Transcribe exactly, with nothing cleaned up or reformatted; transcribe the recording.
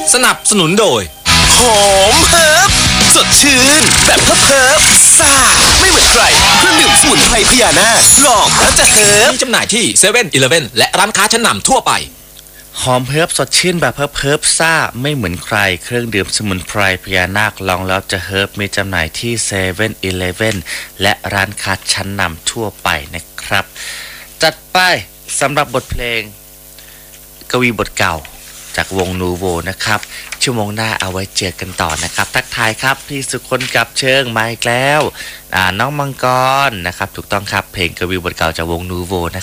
สนับสนุนโดยหอมเฮิร์บสดชื่นแบบเฮิร์บเฮิร์บซ่าไม่เหมือนใครเครื่องดื่มสมุนไพรพญานาคลองแล้วจะเฮิร์บมีจำหน่ายที่เซเว่นอีเลฟเว่นและร้านค้าชั้นนำทั่วไปหอมเฮิร์บสดชื่นแบบเฮิร์บเฮิร์บซ่าไม่เหมือนใครเครื่องดื่มสมุนไพรพญานาคลองแล้วจะเฮิร์บมีจำหน่ายที่เซเว่นอีเลฟเว่นและร้านค้าชั้นนำทั่วไปนะครับจัดไปสำหรับบทเพลงกวีบทเก่าจากวงนูโวนะครับชั่วโมงหน้าเอาไว้เจอกันต่อนะครับทักทายครับพี่สุคนกับเชิงมาอีกแล้วน้องมังกรนะครับถูกต้องครับเพลงกวีบทเก่าจากวงนูโวนะ